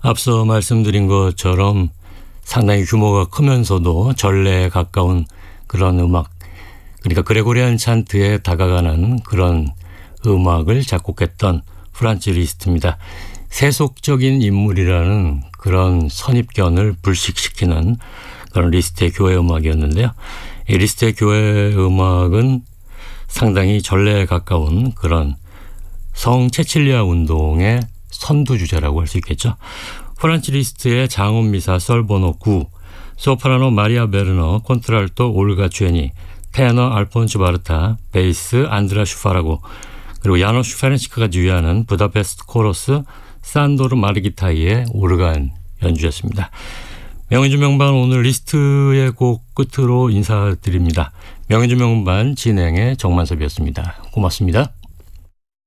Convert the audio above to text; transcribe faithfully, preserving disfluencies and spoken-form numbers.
앞서 말씀드린 것처럼 상당히 규모가 크면서도 전래에 가까운 그런 음악, 그러니까 그레고리안 찬트에 다가가는 그런 음악을 작곡했던 프란츠 리스트입니다. 세속적인 인물이라는 그런 선입견을 불식시키는 그런 리스트의 교회 음악이었는데요. 이 리스트의 교회 음악은 상당히 전래에 가까운 그런 성 체칠리아 운동의 선두주자라고 할 수 있겠죠. 프란츠 리스트의 장음 미사 썰번호 구, 소프라노 마리아 베르너, 콘트랄토 올가 쥐에니, 테너 알폰스 바르타, 베이스 안드라 슈파라고, 그리고 야노슈 페렌치크가 지휘하는 부다페스트 코러스 산도르 마르기타이의 오르간 연주였습니다. 명인주 명반 오늘 리스트의 곡 끝으로 인사드립니다. 명인주 명반 진행의 정만섭이었습니다. 고맙습니다.